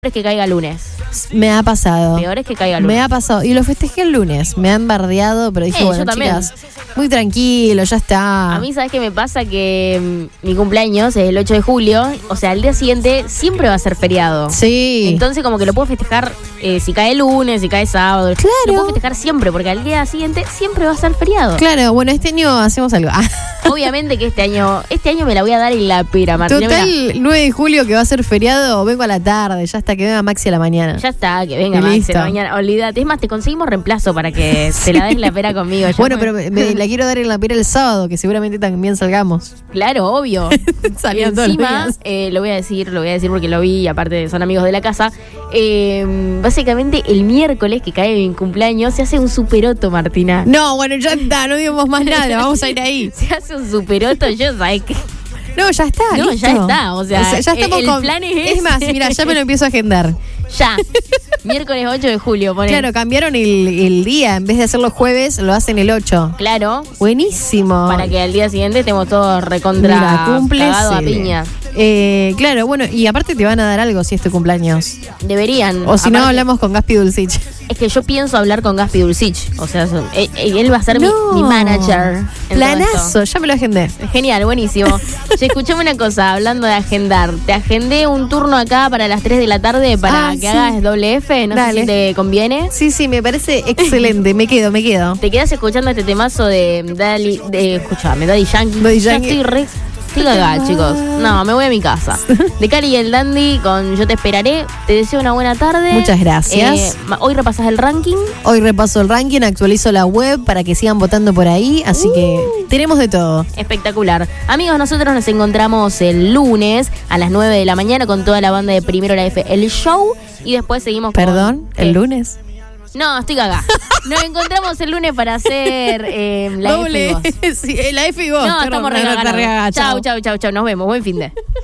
es que caiga lunes. Me ha pasado. Peor es que caiga lunes. Me ha pasado. Y lo festejé el lunes. Me han bardeado, pero dije, bueno, yo también. chicas, muy tranquilo, ya está. A mí, ¿sabes qué me pasa? Que mi cumpleaños es el 8 de julio. O sea, el día siguiente siempre va a ser feriado. Sí. Entonces, como que lo puedo festejar si cae lunes, si cae sábado. Claro. Lo puedo festejar siempre, porque al día siguiente siempre va a ser feriado. Claro, bueno, este año hacemos algo. Obviamente que este año me la voy a dar en la pera, Martina. Total, Mirá. 9 de julio que va a ser feriado, vengo a la tarde, ya hasta que venga Maxi a la mañana. Ya está, que venga Y Max listo. en la mañana. Olvídate. Es más, te conseguimos reemplazo para que te la des la pera conmigo. Ya Bueno, me- pero me la quiero dar en la pera el sábado, que seguramente también salgamos. Claro, obvio. Salían todos los Encima, días. lo voy a decir porque lo vi y aparte son amigos de la casa. Básicamente el miércoles que cae mi cumpleaños se hace un superoto, Martina. No, bueno, ya está, no digamos más nada, vamos a ir ahí. Se hace un superoto, yo sabes que No, ya está, No, listo. ya está, o sea, ya estamos el con... plan es Es más, ese. mira, ya me lo empiezo a agendar. ya. Miércoles 8 de julio, poné. Claro, cambiaron el día, en vez de hacerlo jueves, lo hacen el 8. Claro, Buenísimo. para que al día siguiente estemos todos recontra Mira, cumple cagados a Cele. piña. Claro, bueno, y aparte te van a dar algo si es tu cumpleaños. Deberían. O si no, Aparte, hablamos con Gaspi Dulcich. Es que yo pienso hablar con Gaspi Dulcich. O sea, él va a ser No. mi manager. en todo Planazo, ya me lo agendé. esto. Genial, buenísimo. Che, escuchame una cosa, hablando de agendar. Te agendé un turno acá para las 3 de la tarde para que sí. hagas doble F. No Dale. sé si te conviene. Sí, sí, me parece excelente. Me quedo. Te quedas escuchando este temazo escuchame, Daddy Yankee. Daddy Ya Yankee. estoy cagada, chicos. No, me voy a mi casa. De Cali y el Dandy con Yo te esperaré. Te deseo una buena tarde. Muchas gracias. Hoy repasás el ranking. Hoy repaso el ranking, actualizo la web para que sigan votando por ahí, así que tenemos de todo. Espectacular. Amigos, nosotros nos encontramos el lunes a las 9 de la mañana con toda la banda de Primero la F, el show. Y después seguimos con... Perdón, ¿Qué? el lunes. No, estoy cagada. Nos encontramos el lunes para hacer la F y vos. Sí, la F y vos. No, Perdón, estamos está regagados. regada, Chau. Nos vemos. Buen fin de.